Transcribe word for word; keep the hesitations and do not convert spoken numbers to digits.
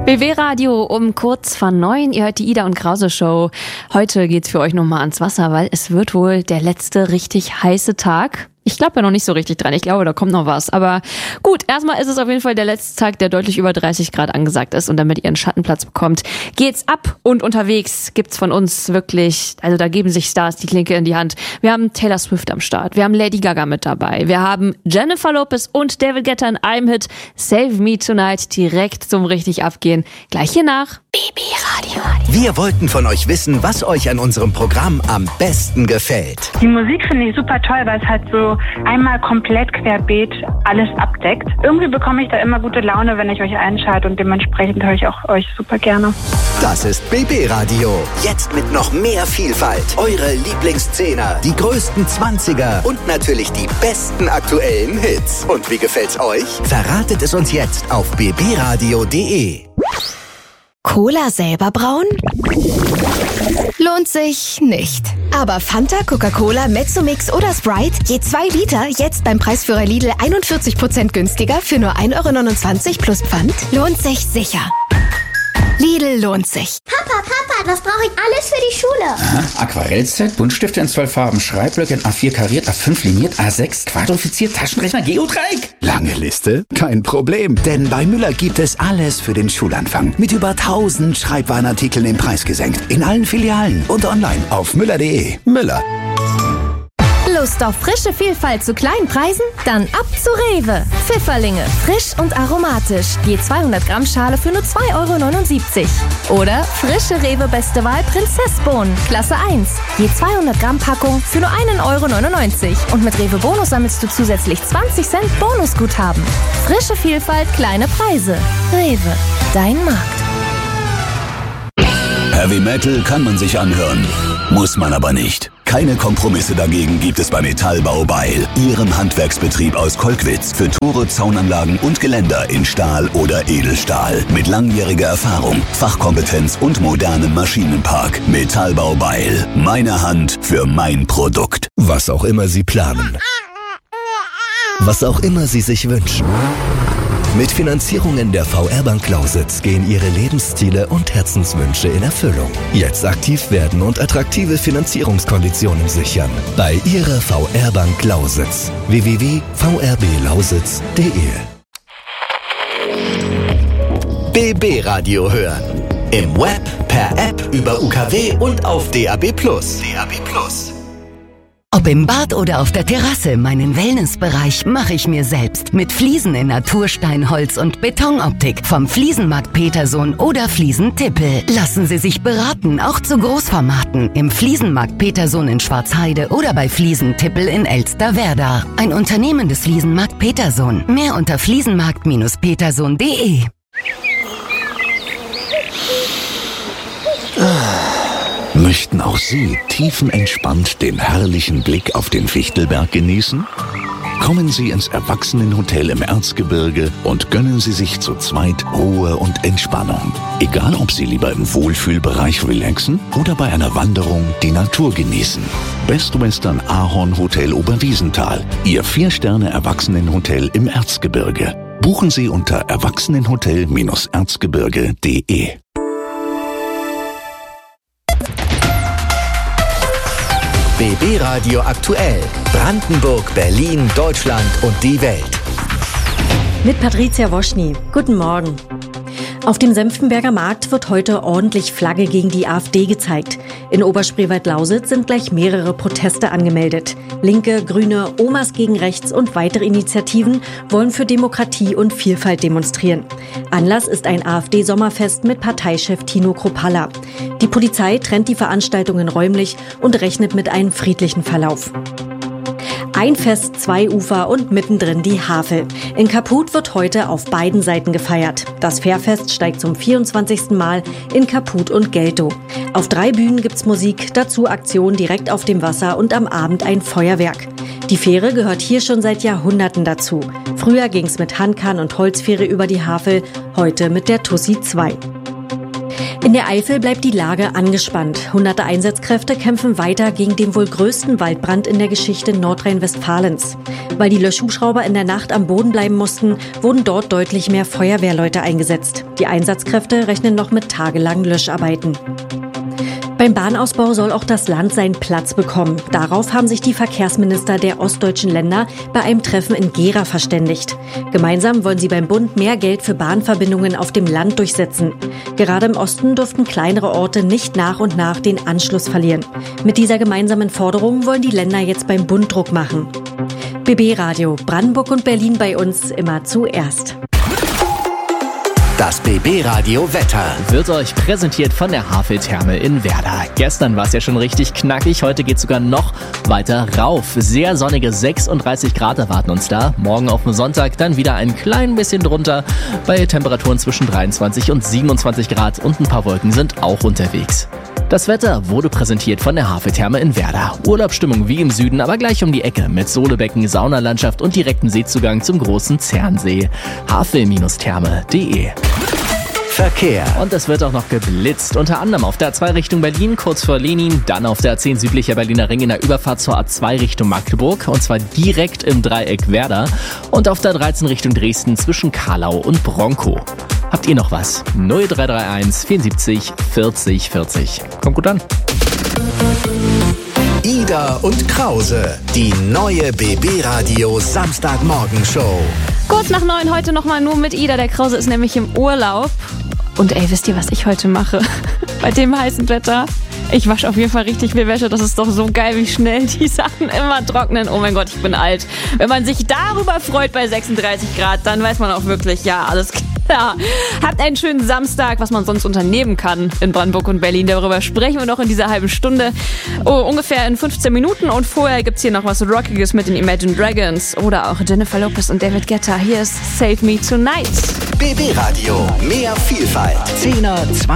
B W-Radio um kurz vor neun. Ihr hört die Ida und Krause Show. Heute geht's für euch nochmal ans Wasser, weil es wird wohl der letzte richtig heiße Tag. Ich glaube ja noch nicht so richtig dran. Ich glaube, da kommt noch was. Aber gut, erstmal ist es auf jeden Fall der letzte Tag, der deutlich über dreißig Grad angesagt ist. Und damit ihr einen Schattenplatz bekommt, geht's ab. Und unterwegs gibt's von uns wirklich, also da geben sich Stars die Klinke in die Hand. Wir haben Taylor Swift am Start. Wir haben Lady Gaga mit dabei. Wir haben Jennifer Lopez und David Guetta in einem Hit. Save Me Tonight direkt zum richtig abgehen. Gleich hier nach B W-Radio. Wir wollten von euch wissen, was euch an unserem Programm am besten gefällt. Die Musik finde ich super toll, weil es halt so einmal komplett querbeet alles abdeckt. Irgendwie bekomme ich da immer gute Laune, wenn ich euch einschalte und dementsprechend höre ich auch euch super gerne. Das ist B W-Radio. Jetzt mit noch mehr Vielfalt. Eure Lieblingszehner, die größten Zwanziger und natürlich die besten aktuellen Hits. Und wie gefällt's euch? Verratet es uns jetzt auf b b radio punkt d e. Cola selber brauen? Lohnt sich nicht. Aber Fanta, Coca-Cola, Mezzomix oder Sprite, je zwei Liter, jetzt beim Preisführer Lidl einundvierzig Prozent günstiger für nur ein Euro neunundzwanzig plus Pfand, lohnt sich sicher. Lidl lohnt sich. Papa, Papa, das brauche ich alles für die Schule. Aha, Aquarellset, Buntstifte in zwölf Farben, Schreibblöcke in A vier kariert, A fünf liniert, A sechs quadrifiziert, Taschenrechner, Geodreieck. Lange Liste? Kein Problem, denn bei Müller gibt es alles für den Schulanfang. Mit über tausend Schreibwarenartikeln im Preis gesenkt. In allen Filialen und online auf müller punkt de. Müller. Lust auf frische Vielfalt zu kleinen Preisen? Dann ab zu Rewe. Pfifferlinge, frisch und aromatisch. Je zweihundert Gramm Schale für nur zwei Euro neunundsiebzig. Oder frische Rewe Beste Wahl Prinzessbohnen, Klasse eins. Je zweihundert Gramm Packung für nur ein Euro neunundneunzig. Und mit Rewe Bonus sammelst du zusätzlich zwanzig Cent Bonusguthaben. Frische Vielfalt, kleine Preise. Rewe, dein Markt. Heavy Metal kann man sich anhören, muss man aber nicht. Keine Kompromisse dagegen gibt es bei Metallbau Beil, Ihrem Handwerksbetrieb aus Kolkwitz für Tore, Zaunanlagen und Geländer in Stahl oder Edelstahl. Mit langjähriger Erfahrung, Fachkompetenz und modernem Maschinenpark. Metallbau Beil, meine Hand für mein Produkt. Was auch immer Sie planen, was auch immer Sie sich wünschen. Mit Finanzierungen der V R Bank Lausitz gehen Ihre Lebensziele und Herzenswünsche in Erfüllung. Jetzt aktiv werden und attraktive Finanzierungskonditionen sichern. Bei Ihrer V R Bank Lausitz. w w w punkt v r b lausitz punkt de. B W-Radio hören. Im Web, per App, über U K W und auf D A B plus. D A B plus. Ob im Bad oder auf der Terrasse, meinen Wellnessbereich mache ich mir selbst. Mit Fliesen in Naturstein, Holz und Betonoptik. Vom Fliesenmarkt Petersohn oder Fliesen-Tippel. Lassen Sie sich beraten, auch zu Großformaten. Im Fliesenmarkt Petersohn in Schwarzheide oder bei Fliesen-Tippel in Elsterwerda. Ein Unternehmen des Fliesenmarkt Petersohn. Mehr unter fliesenmarkt petersohn punkt de. Möchten auch Sie tiefenentspannt den herrlichen Blick auf den Fichtelberg genießen? Kommen Sie ins Erwachsenenhotel im Erzgebirge und gönnen Sie sich zu zweit Ruhe und Entspannung. Egal, ob Sie lieber im Wohlfühlbereich relaxen oder bei einer Wanderung die Natur genießen. Best Western Ahorn Hotel Oberwiesenthal, Ihr Vier-Sterne-Erwachsenenhotel im Erzgebirge. Buchen Sie unter erwachsenenhotel erzgebirge punkt de. B W-Radio aktuell. Brandenburg, Berlin, Deutschland und die Welt. Mit Patricia Woschny. Guten Morgen. Auf dem Senftenberger Markt wird heute ordentlich Flagge gegen die AfD gezeigt. In Oberspreewald-Lausitz sind gleich mehrere Proteste angemeldet. Linke, Grüne, Omas gegen Rechts und weitere Initiativen wollen für Demokratie und Vielfalt demonstrieren. Anlass ist ein AfD-Sommerfest mit Parteichef Tino Kruppalla. Die Polizei trennt die Veranstaltungen räumlich und rechnet mit einem friedlichen Verlauf. Ein Fest, zwei Ufer und mittendrin die Havel. In Kaput wird heute auf beiden Seiten gefeiert. Das Fährfest steigt zum vierundzwanzigsten Mal in Kaput und Geltow. Auf drei Bühnen gibt's Musik, dazu Aktionen direkt auf dem Wasser und am Abend ein Feuerwerk. Die Fähre gehört hier schon seit Jahrhunderten dazu. Früher ging's mit Handkahn und Holzfähre über die Havel, heute mit der Tussi zwei. In der Eifel bleibt die Lage angespannt. Hunderte Einsatzkräfte kämpfen weiter gegen den wohl größten Waldbrand in der Geschichte Nordrhein-Westfalens. Weil die Löschhubschrauber in der Nacht am Boden bleiben mussten, wurden dort deutlich mehr Feuerwehrleute eingesetzt. Die Einsatzkräfte rechnen noch mit tagelangen Löscharbeiten. Beim Bahnausbau soll auch das Land seinen Platz bekommen. Darauf haben sich die Verkehrsminister der ostdeutschen Länder bei einem Treffen in Gera verständigt. Gemeinsam wollen sie beim Bund mehr Geld für Bahnverbindungen auf dem Land durchsetzen. Gerade im Osten dürften kleinere Orte nicht nach und nach den Anschluss verlieren. Mit dieser gemeinsamen Forderung wollen die Länder jetzt beim Bund Druck machen. B B-Radio, Brandenburg und Berlin bei uns immer zuerst. Das B B-Radio Wetter wird euch präsentiert von der Havel-Therme in Werder. Gestern war es ja schon richtig knackig, heute geht es sogar noch weiter rauf. Sehr sonnige sechsunddreißig Grad erwarten uns da. Morgen auf dem Sonntag dann wieder ein klein bisschen drunter bei Temperaturen zwischen dreiundzwanzig und siebenundzwanzig Grad und ein paar Wolken sind auch unterwegs. Das Wetter wurde präsentiert von der Havel-Therme in Werder. Urlaubsstimmung wie im Süden, aber gleich um die Ecke mit Solebecken, Saunalandschaft und direktem Seezugang zum großen Zernsee. havel Therme punkt de. Verkehr. Und es wird auch noch geblitzt, unter anderem auf der A zwei Richtung Berlin, kurz vor Lenin, dann auf der A zehn südlicher Berliner Ring in der Überfahrt zur A zwei Richtung Magdeburg, und zwar direkt im Dreieck Werder, und auf der dreizehn Richtung Dresden zwischen Karlau und Bronkow. Habt ihr noch was? null drei drei eins vierundsiebzig vierzig vierzig. Kommt gut an. Ida und Krause, die neue B B-Radio Samstagmorgenshow. Kurz nach neun heute nochmal nur mit Ida. Der Krause ist nämlich im Urlaub. Und ey, wisst ihr, was ich heute mache? Bei dem heißen Wetter? Ich wasche auf jeden Fall richtig viel Wäsche. Das ist doch so geil, wie schnell die Sachen immer trocknen. Oh mein Gott, ich bin alt. Wenn man sich darüber freut bei sechsunddreißig Grad, dann weiß man auch wirklich, ja, alles klar. Habt einen schönen Samstag, was man sonst unternehmen kann in Brandenburg und Berlin. Darüber sprechen wir noch in dieser halben Stunde. Oh, ungefähr in fünfzehn Minuten. Und vorher gibt's hier noch was Rockiges mit den Imagine Dragons oder auch Jennifer Lopez und David Guetta. Hier ist Save Me Tonight. B B-Radio, mehr Vielfalt. zehner, zwanziger